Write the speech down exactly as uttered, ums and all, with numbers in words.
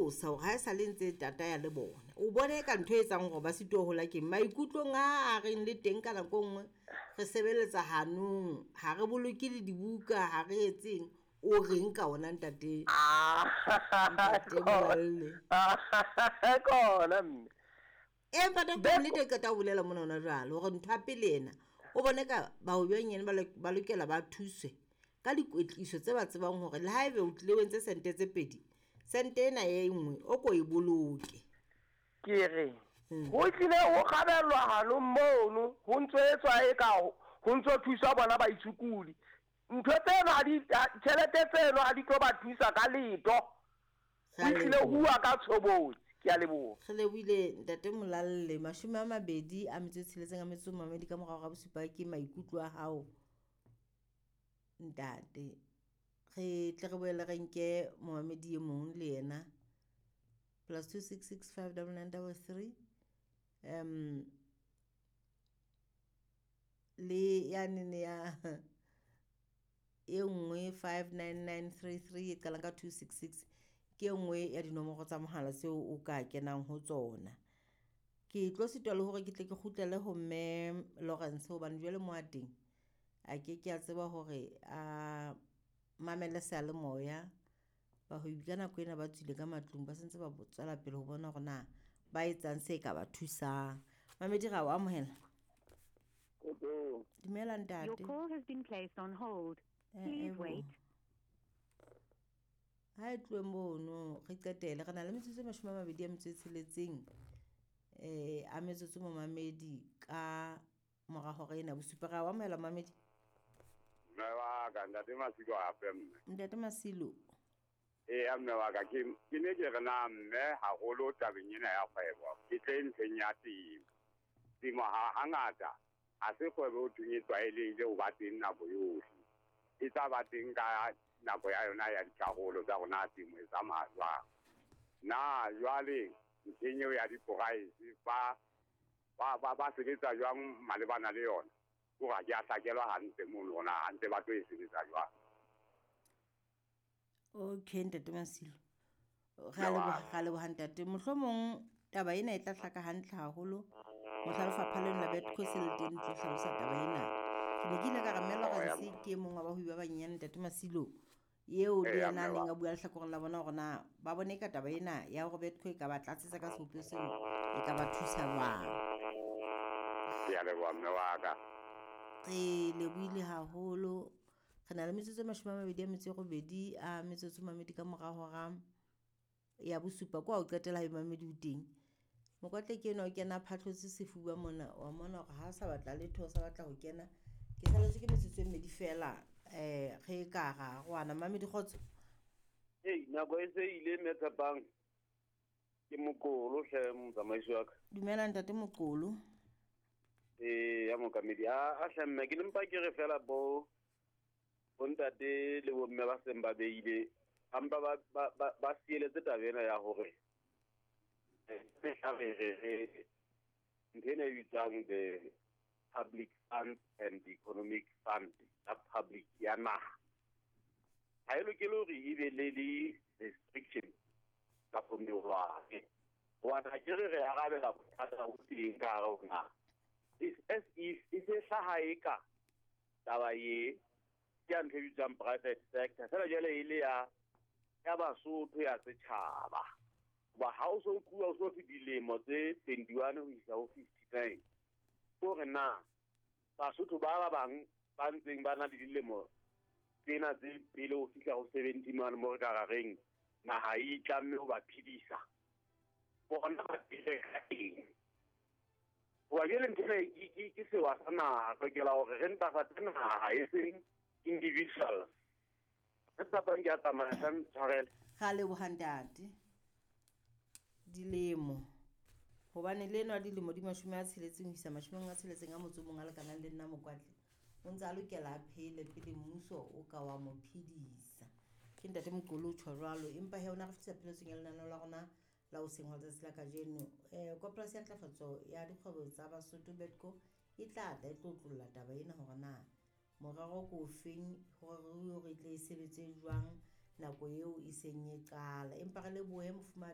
hlalosa hore ha e sa le ntse tata ya le bona o bone ka ntho e etsang hore ba sitwa ho la ke maikutlong a reng le teng ka nako nngwe re sebeletsa hanong ha re boloke le dibuka ha re etseng o reng ka ona ntate ntate Molalle kona mme e ba da ka nnete ka ta bolela mona ona jalo hore ntho a pele ena o bone ka ba ho banyane ba lokela ba thuswe ka dikwetliso tse ba tsebang hore le haebe o tlile wentse sente tse pedi sente ena e nngwe o ko e boloke ke re ho tlile o kgabelwa hano mono ho ntse etswa e ka ho ntse thusa bona ba itshukuli ntho tsena di tšhelete tseno a di tlo ba thusa ka leto ho tlile hua ka tshobotsi ke a leboha re lebile ntate Molalle mashome a mabedi a metso e tsheletseng a metso mamedi ka morao ga bosupa ke maikutlo a hao ntate re tle re boele re nke mohamedi e mong le yena plus two six six five double nine double three um le ya nene ya e nngwe five nine nine three three e qalang ka two six six ke nngwe ya dinomoro tsa mohala seo o ka kenang ho tsona ke tlo sitwa le hore ke tle ke kgutlele ho mme Lawrence hobane jwale mo ateng a ke ke a tseba hore a mamele sa le moya ba ho ibana ko ena ba tsile ka matlung ba sentse ba botsala pele ho bona hore na ba etsang se ka ba thusang mamedi ga wa amohela dumela ntate your call has been placed on hold please wait ha e tloe mono re qetele re na le metsotso e mashome a mabedi a metso e tsheletseng eh a metsotso mo mamedi ka mora hore ena bosupa ga wa amohela mamedi mme wa ka ntate Masilo hape mme ntate Masilo e mme wa ka ke ke ne ke re na mme haholo tabeng ena ya kgwebo ke tle ntleng ya timo timo ha hangata a se kgwebo o thunyetswa e le ile o ba teng nako yohle e tsa ba teng ka nako ya yona ya dikarolo tsa rona timo e tsamaya jwang na jwale ntshenyo ya diporaese ba ba ba ba sebetsa jwang malebana le yona o ga ya hlakelwa hantle mo lona hantle ba tlo e sebetsa jwang okay ntate Masilo ga le ga le bo ntate mohlomong taba ena e tla hlaka hantle haholo mo tla lefapha le la betco se le teng tlo hlalosa taba ena ke ne ke ile ka ramela ga se ke mong wa bahui ba banyane ntate Masilo yeo le yana neng a bua le hlakoreng la bona gona ba bone ka taba ena ya go betco e ka ba tlatsetsa ka seopeo seo e ka ba thusa jwang ya le wa mme wa ka e le buile haholo re na le metsotso e mashome a mabedi a metso e robedi a metsotso mamedi ka mora hora ya bosupa kwa o qetela ha mamedi o teng mokwatle ke eno o kena phatlotse sefuba mona wa mona gore ha sa batla letho sa batla ho kena ke saletse ke metsotso e mmedi fela eh ge ka ga gwana mamedi khotso hey nako e se ile Metsapang ke mokolo hle motsamaiso wa ka dumela ntate mokolo eh ya mokamedi a a hlemme ke lempa ke re fela bo bontate le bomme ba seng ba beile amba ba ba ba sieletse tabena ya hore se have ntene bitsang the public fund and the economic fund a public ya naha ha e lokele hore e be le le restriction ka pomela wa ta ke re ya gabe la bothata o teng ka ga ona is as if is a sahaika taba ye ya ntse bitsang private sector sala jale ile ya ya Basotho ya setšhaba ba hauso o kuwa so fi dilemo tse twenty-one ho isa ho fifty-nine gore na Basotho ba ba bang ba ntseng ba na le dilemo tsena tse pele ho fihla ho seventy man mo re ka gareng na ha e tlamme ho ba phidisa bona ba tile ka eng wa jele ntse ke ke se wa sana ka ke la hore re nta fa tsena ha e seng individual tsa ba nka tsamaya san tshwarele ga le bohandate dilemo hobane le nwa dilemo di mashome a tsheletseng ho isa mashome a tsheletseng a motso mong a le kana le nna mokwatle o ntse a lokela a phele pele mmuso o ka wa mo phidisa ke ntate Mokolo o tshwaralo empa he ona re fitsa pheletseng ya lenano la rona la o seng ho tsa sela ka jeno eh koporasi ya ntlafatso ya dikgwebo tsa Basotho betco e tla ta e tlo tlolla taba ena hore na moraro ko feng hore re tle e sebetse jwang nako eo e seng e qala empa re le boemo fuma